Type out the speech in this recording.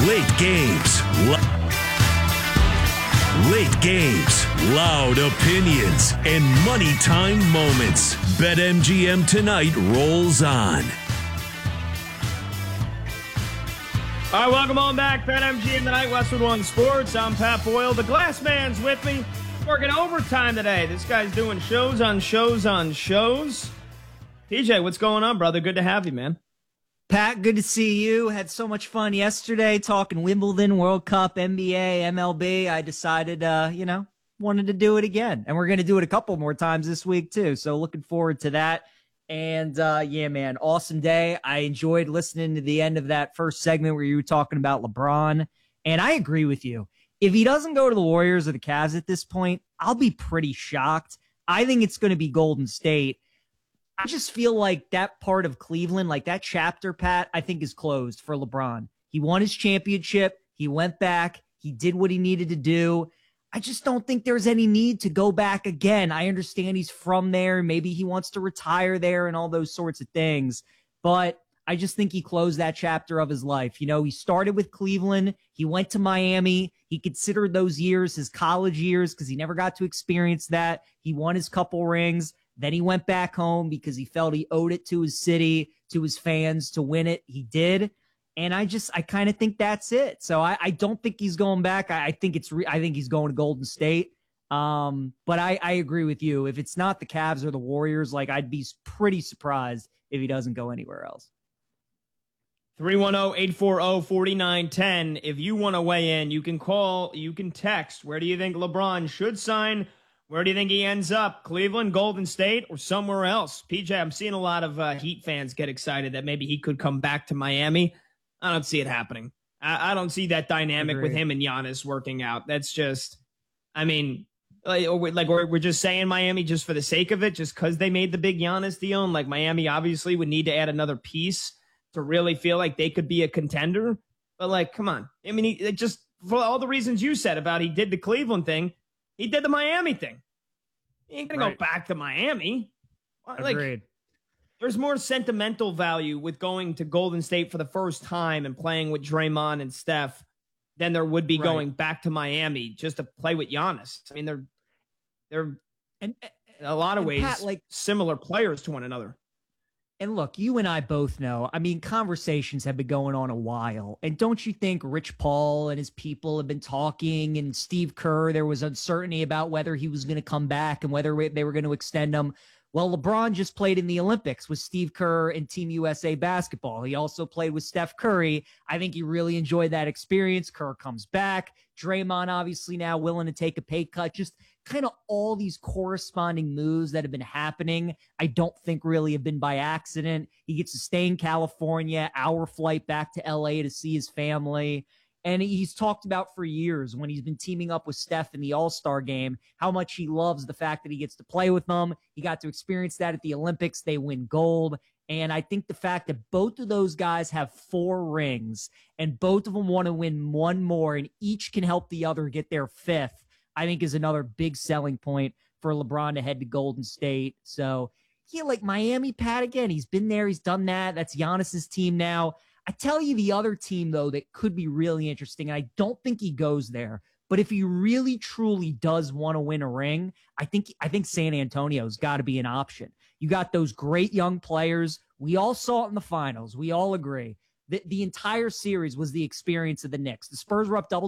Late games. Late games, loud opinions, and money time moments. BetMGM tonight rolls on. All right, welcome on back. BetMGM tonight, Westwood One Sports. I'm Pat Boyle. The Glass Man's with me. Working overtime today. This guy's doing shows on shows on shows. PJ, what's going on, brother? Good to have you, man. Pat, good to see you. Had so much fun yesterday talking Wimbledon, World Cup, NBA, MLB. I decided, wanted to do it again. And we're going to do it a couple more times this week, too. So looking forward to that. And, yeah, man, awesome day. I enjoyed listening to the end of that first segment where you were talking about LeBron. And I agree with you. If he doesn't go to the Warriors or the Cavs at this point, I'll be pretty shocked. I think it's going to be Golden State. I just feel like that part of Cleveland, like that chapter, Pat, I think is closed for LeBron. He won his championship. He went back. He did what he needed to do. I just don't think there's any need to go back again. I understand he's from there. Maybe he wants to retire there and all those sorts of things. But I just think he closed that chapter of his life. You know, he started with Cleveland. He went to Miami. He considered those years his college years because he never got to experience that. He won his couple rings. Then he went back home because he felt he owed it to his city, to his fans to win it. He did. And I kind of think that's it. So I don't think he's going back. I think he's going to Golden State. But I agree with you. If it's not the Cavs or the Warriors, like I'd be pretty surprised if he doesn't go anywhere else. 310-840-4910. If you want to weigh in, you can call, you can text. Where do you think LeBron should sign? Where do you think he ends up? Cleveland, Golden State, or somewhere else? PJ, I'm seeing a lot of Heat fans get excited that maybe he could come back to Miami. I don't see it happening. I don't see that dynamic with him and Giannis working out. That's just, I mean, we're just saying Miami just for the sake of it, just because they made the big Giannis deal. And like Miami obviously would need to add another piece to really feel like they could be a contender. But like, come on. I mean, he just, for all the reasons you said about he did the Cleveland thing, he did the Miami thing. He ain't going to go back to Miami. Like, Agreed. There's more sentimental value with going to Golden State for the first time and playing with Draymond and Steph than there would be going back to Miami just to play with Giannis. I mean, they're in a lot of ways Pat, like, similar players to one another. And look, you and I both know, I mean, conversations have been going on a while. And don't you think Rich Paul and his people have been talking, and Steve Kerr, there was uncertainty about whether he was going to come back and whether they were going to extend him. Well, LeBron just played in the Olympics with Steve Kerr and Team USA basketball. He also played with Steph Curry. I think he really enjoyed that experience. Kerr comes back. Draymond obviously now willing to take a pay cut. Just kind of all these corresponding moves that have been happening, I don't think really have been by accident. He gets to stay in California, hour flight back to LA to see his family. And he's talked about for years when he's been teaming up with Steph in the All-Star game, how much he loves the fact that he gets to play with them. He got to experience that at the Olympics. They win gold. And I think the fact that both of those guys have 4 rings and both of them want to win one more and each can help the other get their 5th, I think is another big selling point for LeBron to head to Golden State. So, yeah, like Miami, Pat, again, he's been there. He's done that. That's Giannis's team now. I tell you the other team, though, that could be really interesting, and I don't think he goes there, but if he really, truly does want to win a ring, I think San Antonio's got to be an option. You got those great young players. We all saw it in the finals. We all agree. The entire series was the experience of the Knicks. The Spurs were up double